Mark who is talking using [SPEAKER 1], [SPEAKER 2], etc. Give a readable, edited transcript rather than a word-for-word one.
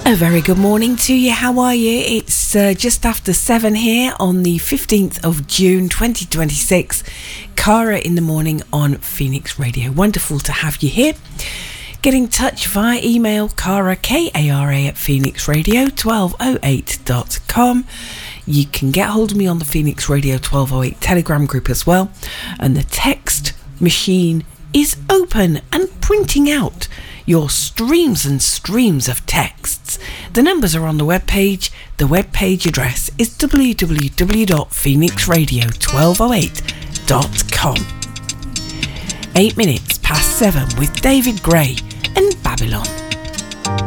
[SPEAKER 1] A very good morning to you. How are you? It's just after 7 here on the 15th of June 2026. Cara in the morning on Phoenix Radio. Wonderful to have you here. Get in touch via email, Cara, K-A-R-A at phoenixradio1208.com. You can get hold of me on the Phoenix Radio 1208 Telegram group as well. And the text machine is open and printing out your streams and streams of texts. The numbers are on the webpage. The webpage address is www.phoenixradio1208.com. 8 minutes past 7 with David Gray and Babylon.